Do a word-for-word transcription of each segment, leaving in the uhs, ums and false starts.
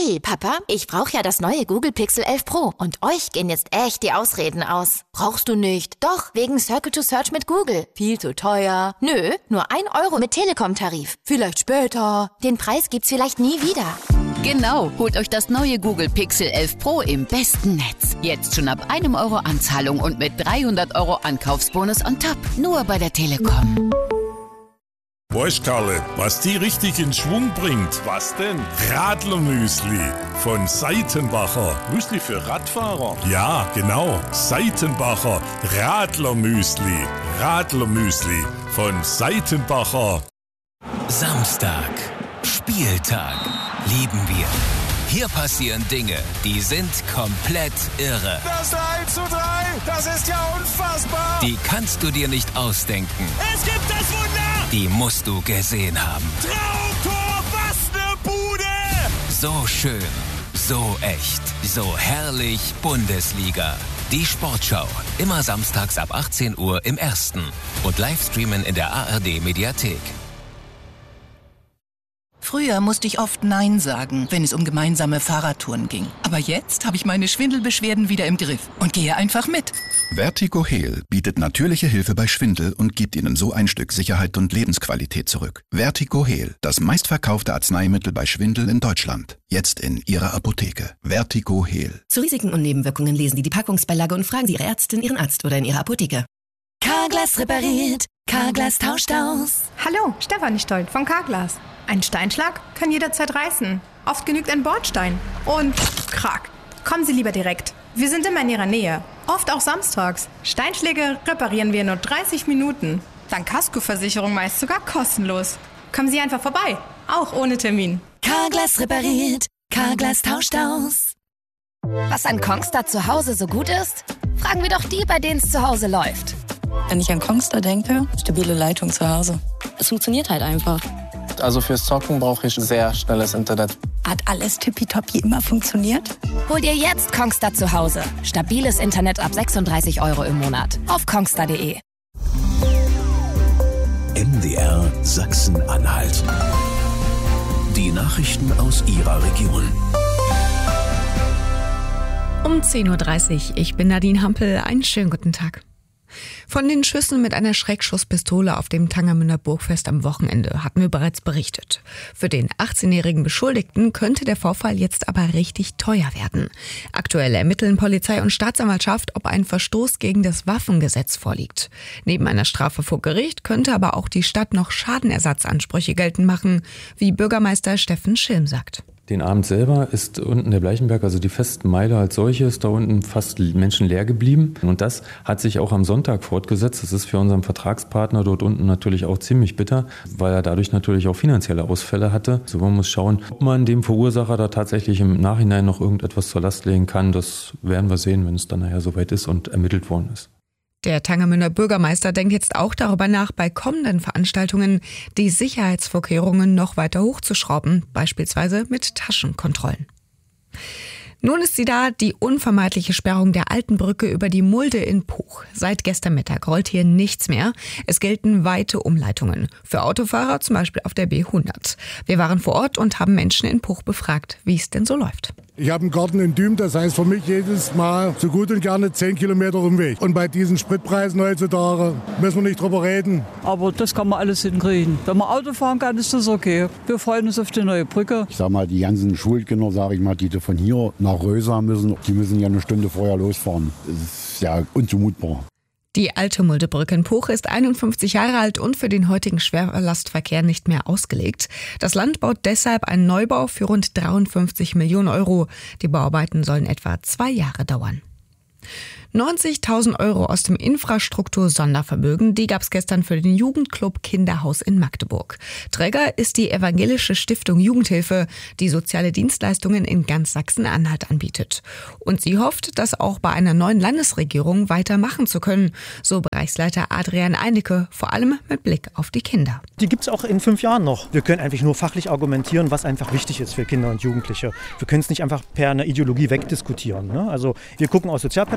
Hey, Papa, ich brauche ja das neue Google Pixel elf Pro und euch gehen jetzt echt die Ausreden aus. Brauchst du nicht? Doch, wegen Circle to Search mit Google. Viel zu teuer. Nö, nur ein Euro mit Telekom-Tarif. Vielleicht später. Den Preis gibt's vielleicht nie wieder. Genau, holt euch das neue Google Pixel elf Pro im besten Netz. Jetzt schon ab einem Euro Anzahlung und mit dreihundert Euro Ankaufsbonus on top. Nur bei der Telekom. Weißt, Karle, was die richtig in Schwung bringt? Was denn? Radlermüsli von Seitenbacher. Müsli für Radfahrer? Ja, genau. Seitenbacher Radlermüsli. Radlermüsli von Seitenbacher. Samstag. Spieltag. Lieben wir. Hier passieren Dinge, die sind komplett irre. Das eins zu drei, das ist ja unfassbar. Die kannst du dir nicht ausdenken. Es gibt das Wunder. Die musst du gesehen haben. Traumtor, was ne Bude. So schön, so echt, so herrlich Bundesliga. Die Sportschau, immer samstags ab achtzehn Uhr im Ersten und Livestreamen in der A R D-Mediathek. Früher musste ich oft Nein sagen, wenn es um gemeinsame Fahrradtouren ging. Aber jetzt habe ich meine Schwindelbeschwerden wieder im Griff und gehe einfach mit. Vertigo Heal bietet natürliche Hilfe bei Schwindel und gibt Ihnen so ein Stück Sicherheit und Lebensqualität zurück. Vertigo Heal, das meistverkaufte Arzneimittel bei Schwindel in Deutschland. Jetzt in Ihrer Apotheke. Vertigo Heal. Zu Risiken und Nebenwirkungen lesen Sie die Packungsbeilage und fragen Sie Ihre Ärztin, Ihren Arzt oder in Ihrer Apotheke. Carglass repariert. Carglass tauscht aus. Hallo, Stefanie Stolt von Carglass. Ein Steinschlag kann jederzeit reißen. Oft genügt ein Bordstein. Und krack. Kommen Sie lieber direkt. Wir sind immer in Ihrer Nähe. Oft auch samstags. Steinschläge reparieren wir in nur dreißig Minuten. Dank Kaskoversicherung meist sogar kostenlos. Kommen Sie einfach vorbei. Auch ohne Termin. Carglass repariert. Carglass tauscht aus. Was an Kongstar zu Hause so gut ist? Fragen wir doch die, bei denen es zu Hause läuft. Wenn ich an Kongstar denke, stabile Leitung zu Hause. Es funktioniert halt einfach. Also fürs Zocken brauche ich sehr schnelles Internet. Hat alles tippitoppi immer funktioniert? Hol dir jetzt Kongstar zu Hause. Stabiles Internet ab sechsunddreißig Euro im Monat. Auf kongstar punkt de. M D R Sachsen-Anhalt. Die Nachrichten aus Ihrer Region. Um zehn Uhr dreißig, ich bin Nadine Hampel. Einen schönen guten Tag. Von den Schüssen mit einer Schreckschusspistole auf dem Tangermünder Burgfest am Wochenende hatten wir bereits berichtet. Für den achtzehnjährigen Beschuldigten könnte der Vorfall jetzt aber richtig teuer werden. Aktuell ermitteln Polizei und Staatsanwaltschaft, ob ein Verstoß gegen das Waffengesetz vorliegt. Neben einer Strafe vor Gericht könnte aber auch die Stadt noch Schadenersatzansprüche geltend machen, wie Bürgermeister Steffen Schilm sagt. Den Abend selber ist unten der Bleichenberg, also die Festenmeile als solche, ist da unten fast menschenleer geblieben. Und das hat sich auch am Sonntag fortgesetzt. Das ist für unseren Vertragspartner dort unten natürlich auch ziemlich bitter, weil er dadurch natürlich auch finanzielle Ausfälle hatte. So, man muss schauen, ob man dem Verursacher da tatsächlich im Nachhinein noch irgendetwas zur Last legen kann. Das werden wir sehen, wenn es dann nachher soweit ist und ermittelt worden ist. Der Tangermünder Bürgermeister denkt jetzt auch darüber nach, bei kommenden Veranstaltungen die Sicherheitsvorkehrungen noch weiter hochzuschrauben, beispielsweise mit Taschenkontrollen. Nun ist sie da, die unvermeidliche Sperrung der alten Brücke über die Mulde in Puch. Seit gestern Mittag rollt hier nichts mehr. Es gelten weite Umleitungen. Für Autofahrer zum Beispiel auf der B hundert. Wir waren vor Ort und haben Menschen in Puch befragt, wie es denn so läuft. Ich habe einen Garten in Düm, das heißt für mich jedes Mal so gut und gerne zehn Kilometer Umweg. Und bei diesen Spritpreisen heutzutage müssen wir nicht drüber reden. Aber das kann man alles hinkriegen. Wenn man Auto fahren kann, ist das okay. Wir freuen uns auf die neue Brücke. Ich sag mal, die ganzen Schulkinder, sag ich mal, die von hier nach Rösa müssen, die müssen ja eine Stunde vorher losfahren. Das ist ja unzumutbar. Die alte Muldebrücke in Puch ist einundfünfzig Jahre alt und für den heutigen Schwerlastverkehr nicht mehr ausgelegt. Das Land baut deshalb einen Neubau für rund dreiundfünfzig Millionen Euro. Die Bauarbeiten sollen etwa zwei Jahre dauern. neunzigtausend Euro aus dem Infrastruktur-Sondervermögen, die gab es gestern für den Jugendclub Kinderhaus in Magdeburg. Träger ist die evangelische Stiftung Jugendhilfe, die soziale Dienstleistungen in ganz Sachsen-Anhalt anbietet. Und sie hofft, das auch bei einer neuen Landesregierung weitermachen zu können, so Bereichsleiter Adrian Einecke, vor allem mit Blick auf die Kinder. Die gibt es auch in fünf Jahren noch. Wir können einfach nur fachlich argumentieren, was einfach wichtig ist für Kinder und Jugendliche. Wir können es nicht einfach per einer Ideologie wegdiskutieren. Ne? Also wir gucken aus sozialpädagogischer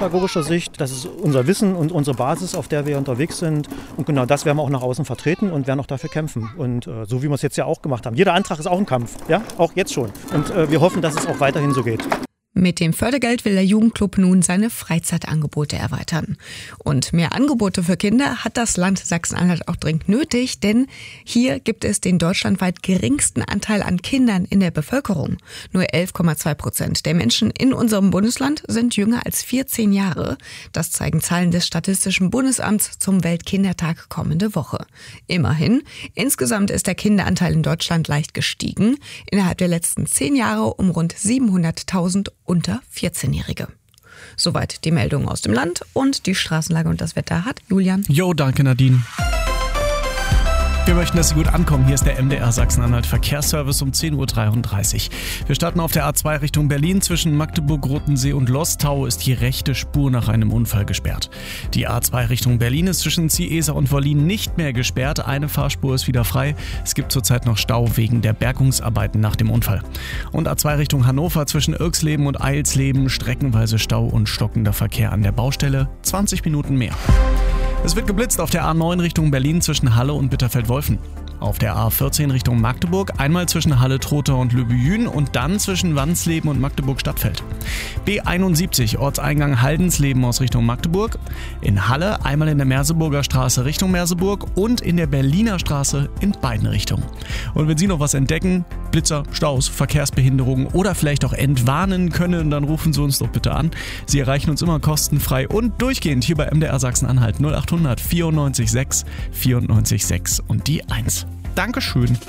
Sicht, das ist unser Wissen und unsere Basis, auf der wir unterwegs sind. Und genau das werden wir auch nach außen vertreten und werden auch dafür kämpfen. Und äh, so wie wir es jetzt ja auch gemacht haben. Jeder Antrag ist auch ein Kampf, ja, auch jetzt schon. Und äh, wir hoffen, dass es auch weiterhin so geht. Mit dem Fördergeld will der Jugendclub nun seine Freizeitangebote erweitern. Und mehr Angebote für Kinder hat das Land Sachsen-Anhalt auch dringend nötig, denn hier gibt es den deutschlandweit geringsten Anteil an Kindern in der Bevölkerung. Nur elf Komma zwei Prozent der Menschen in unserem Bundesland sind jünger als vierzehn Jahre. Das zeigen Zahlen des Statistischen Bundesamts zum Weltkindertag kommende Woche. Immerhin, insgesamt ist der Kinderanteil in Deutschland leicht gestiegen. Innerhalb der letzten zehn Jahre um rund siebenhunderttausend unter vierzehnjährige. Soweit die Meldung aus dem Land und die Straßenlage und das Wetter hat Julian. Jo, danke Nadine. Wir möchten, dass Sie gut ankommen. Hier ist der M D R Sachsen-Anhalt Verkehrsservice um zehn Uhr dreiunddreißig. Wir starten auf der A zwei Richtung Berlin. Zwischen Magdeburg, Rotensee und Lostau ist die rechte Spur nach einem Unfall gesperrt. Die A zwei Richtung Berlin ist zwischen Ciesa und Wollin nicht mehr gesperrt. Eine Fahrspur ist wieder frei. Es gibt zurzeit noch Stau wegen der Bergungsarbeiten nach dem Unfall. Und A zwei Richtung Hannover zwischen Irksleben und Eilsleben streckenweise Stau und stockender Verkehr an der Baustelle. zwanzig Minuten mehr. Es wird geblitzt auf der A neun Richtung Berlin zwischen Halle und Bitterfeld-Wolfen. Auf der A vierzehn Richtung Magdeburg einmal zwischen Halle-Trotha und Lübejün und dann zwischen Wansleben und Magdeburg-Stadtfeld. B einundsiebzig Ortseingang Haldensleben aus Richtung Magdeburg. In Halle einmal in der Merseburger Straße Richtung Merseburg und in der Berliner Straße in beiden Richtungen. Und wenn Sie noch was entdecken, Blitzer, Staus, Verkehrsbehinderungen oder vielleicht auch entwarnen können, dann rufen Sie uns doch bitte an. Sie erreichen uns immer kostenfrei und durchgehend hier bei M D R Sachsen-Anhalt null acht hundert vierundneunzig sechs vierundneunzig sechs und die eins. Dankeschön.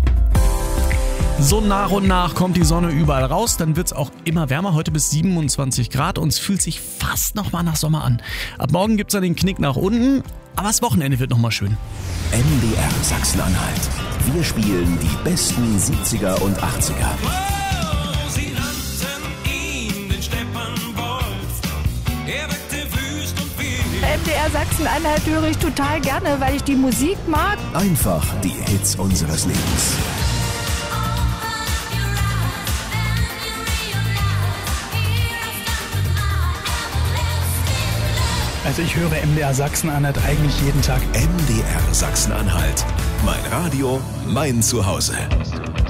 So nach und nach kommt die Sonne überall raus, dann wird es auch immer wärmer, heute bis siebenundzwanzig Grad und es fühlt sich fast nochmal nach Sommer an. Ab morgen gibt es dann den Knick nach unten, aber das Wochenende wird nochmal schön. M D R Sachsen-Anhalt. Wir spielen die besten siebziger und achtziger. Sie nannten ihn den Steppenwolf. Er wirkte wüst und wild. M D R Sachsen-Anhalt höre ich total gerne, weil ich die Musik mag. Einfach die Hits unseres Lebens. Also ich höre M D R Sachsen-Anhalt eigentlich jeden Tag. M D R Sachsen-Anhalt. Mein Radio, mein Zuhause.